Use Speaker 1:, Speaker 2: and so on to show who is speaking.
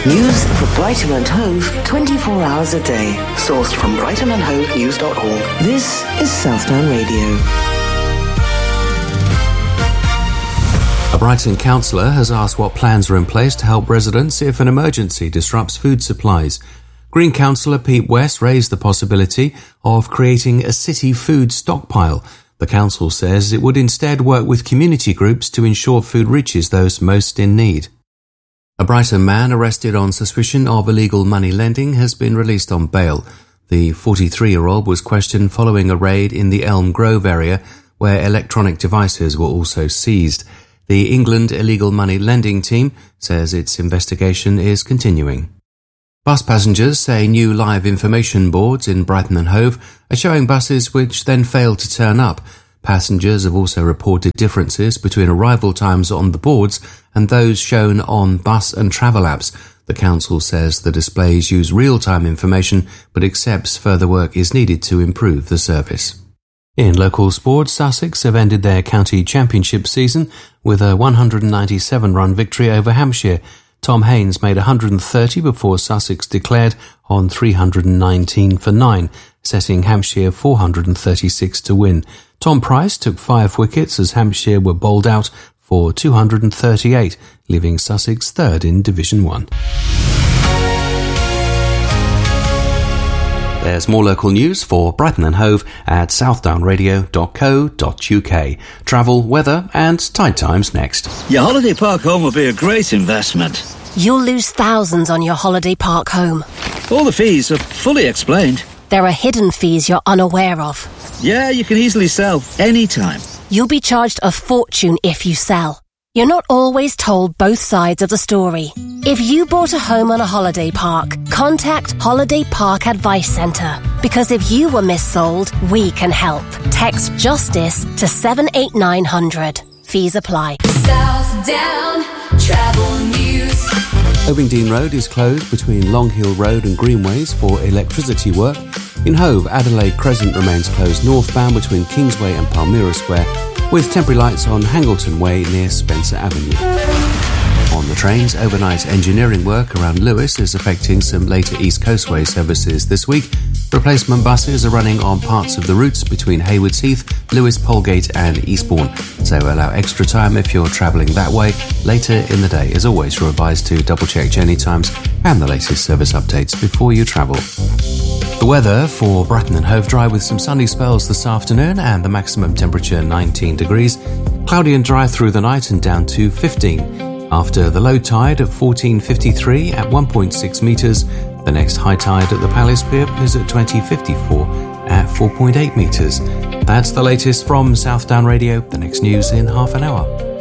Speaker 1: News for Brighton and Hove 24 hours a day. Sourced from brightonandhovenews.org. This is Southdown Radio.
Speaker 2: A Brighton councillor has asked what plans are in place to help residents if an emergency disrupts food supplies. Green councillor Pete West raised the possibility of creating a city food stockpile. The council says it would instead work with community groups to ensure food reaches those most in need. A Brighton man arrested on suspicion of illegal money lending has been released on bail. The 43-year-old was questioned following a raid in the Elm Grove area where electronic devices were also seized. The England Illegal Money Lending Team says its investigation is continuing. Bus passengers say new live information boards in Brighton and Hove are showing buses which then fail to turn up. Passengers have also reported differences between arrival times on the boards and those shown on bus and travel apps. The council says the displays use real-time information but accepts further work is needed to improve the service. In local sports, Sussex have ended their county championship season with a 197-run victory over Hampshire. Tom Haynes made 130 before Sussex declared on 319 for 9, setting Hampshire 436 to win. Tom Price took 5 wickets as Hampshire were bowled out for 238, leaving Sussex third in Division 1. There's more local news for Brighton and Hove at southdownradio.co.uk. Travel, weather and tide times next.
Speaker 3: Your holiday park home will be a great investment.
Speaker 4: You'll lose thousands on your holiday park home.
Speaker 3: All the fees are fully explained.
Speaker 4: There are hidden fees you're unaware of.
Speaker 3: Yeah, you can easily sell anytime.
Speaker 4: You'll be charged a fortune if you sell. You're not always told both sides of the story. If you bought a home on a holiday park, contact Holiday Park Advice Centre. Because if you were missold, we can help. Text JUSTICE to 78900. Fees apply.
Speaker 5: Southdown Travel News.
Speaker 2: Ovingdean Road is closed between Long Hill Road and Greenways for electricity work. In Hove, Adelaide Crescent remains closed northbound between Kingsway and Palmyra Square, with temporary lights on Hangleton Way near Spencer Avenue. On the trains, overnight engineering work around Lewes is affecting some later East Coastway services this week. Replacement buses are running on parts of the routes between Haywards Heath, Lewes, Polegate and Eastbourne, so allow extra time if you're travelling that way. Later in the day, as always, you're advised to double-check journey times and the latest service updates before you travel. The weather for Brighton and Hove: dry with some sunny spells this afternoon and the maximum temperature 19 degrees. Cloudy and dry through the night and down to 15. After the low tide of 14:53 at 1.6 metres, the next high tide at the Palace Pier is at 20:54 at 4.8 metres. That's the latest from Southdown Radio. The next news in half an hour.